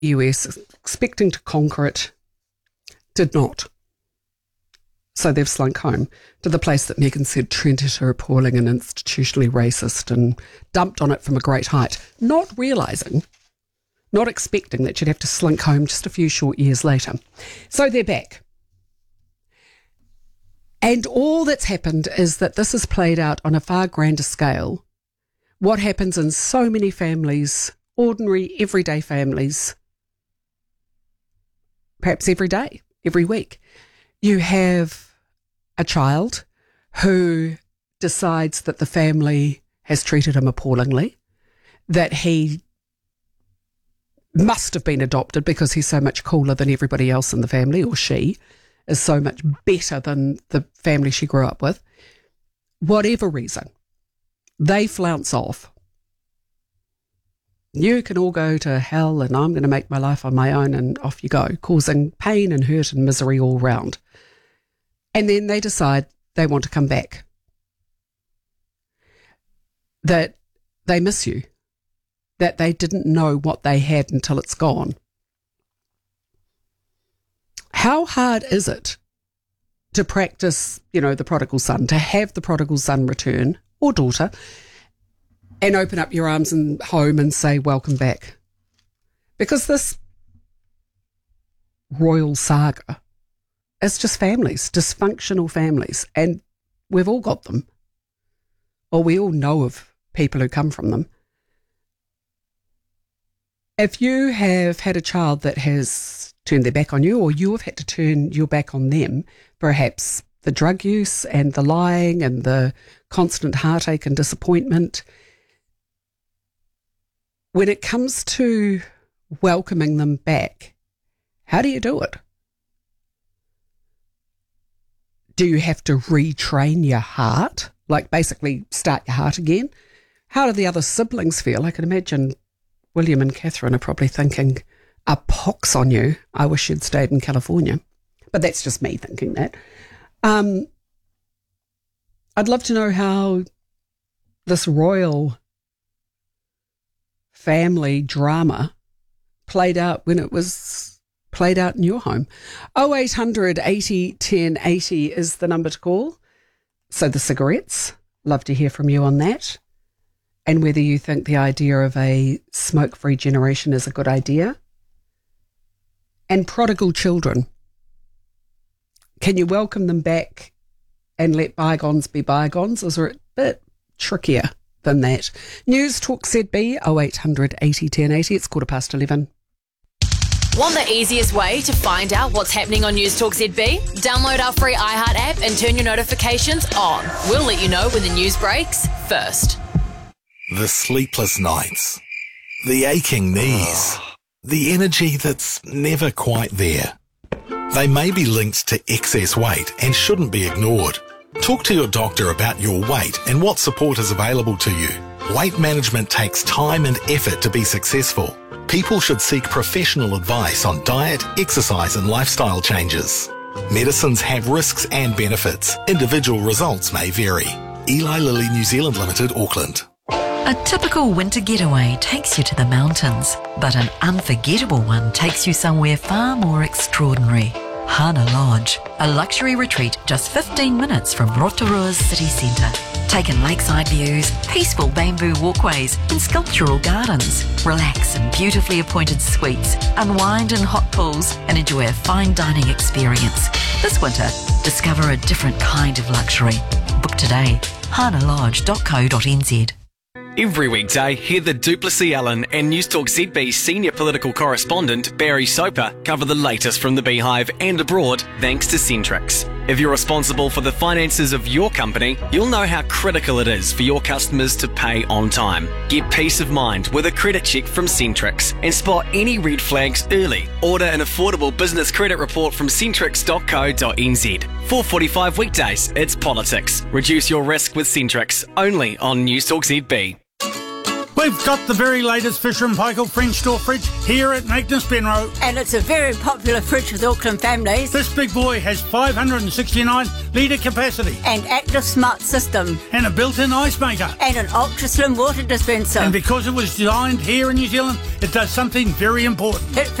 US, expecting to conquer it, did not. So they've slunk home to the place that Meghan said treated her appalling and institutionally racist and dumped on it from a great height, not realising, not expecting that she'd have to slink home just a few short years later. So they're back. And all that's happened is that this is played out on a far grander scale. What happens in so many families, ordinary, everyday families, perhaps every day, every week. You have a child who decides that the family has treated him appallingly, that he must have been adopted because he's so much cooler than everybody else in the family, or she is so much better than the family she grew up with. Whatever reason, they flounce off. You can all go to hell and I'm going to make my life on my own, and off you go, causing pain and hurt and misery all round. And then they decide they want to come back. That they miss you. That they didn't know what they had until it's gone. How hard is it to practice, the prodigal son, to have the prodigal son return, or daughter, and open up your arms and home and say, welcome back? Because this royal saga is just families, dysfunctional families, and we've all got them. Or we all know of people who come from them. If you have had a child that has turned their back on you, or you have had to turn your back on them, perhaps the drug use and the lying and the constant heartache and disappointment, when it comes to welcoming them back, how do you do it? Do you have to retrain your heart? Like basically start your heart again? How do the other siblings feel? I can imagine William and Catherine are probably thinking, a pox on you, I wish you'd stayed in California. But that's just me thinking that. I'd love to know how this royal family drama played out when it was played out in your home. 0800 80 10 80 is the number to call. So the cigarettes, love to hear from you on that. And whether you think the idea of a smoke-free generation is a good idea. And prodigal children. Can you welcome them back and let bygones be bygones? Or is it a bit trickier than that? News Talk ZB 0800 80 10 80. It's 11:15. Want the easiest way to find out what's happening on News Talk ZB? Download our free iHeart app and turn your notifications on. We'll let you know when the news breaks first. The sleepless nights, the aching knees, the energy that's never quite there. They may be linked to excess weight and shouldn't be ignored. Talk to your doctor about your weight and what support is available to you. Weight management takes time and effort to be successful. People should seek professional advice on diet, exercise and lifestyle changes. Medicines have risks and benefits. Individual results may vary. Eli Lilly New Zealand Limited, Auckland. A typical winter getaway takes you to the mountains, but an unforgettable one takes you somewhere far more extraordinary. Hana Lodge, a luxury retreat just 15 minutes from Rotorua's city centre. Take in lakeside views, peaceful bamboo walkways and sculptural gardens. Relax in beautifully appointed suites, unwind in hot pools and enjoy a fine dining experience. This winter, discover a different kind of luxury. Book today, hanalodge.co.nz. Every weekday, hear the Duplessis Allen and News Talk ZB senior political correspondent Barry Soper cover the latest from the Beehive and abroad thanks to Centrix. If you're responsible for the finances of your company, you'll know how critical it is for your customers to pay on time. Get peace of mind with a credit check from Centrix and spot any red flags early. Order an affordable business credit report from centrix.co.nz. 4:45 weekdays, it's politics. Reduce your risk with Centrix, only on News Talk ZB. We've got the very latest Fisher & Paykel French door fridge here at Magnus Benroe. And it's a very popular fridge with Auckland families. This big boy has 569 litre capacity. And active smart system. And a built-in ice maker. And an ultra-slim water dispenser. And because it was designed here in New Zealand, it does something very important. It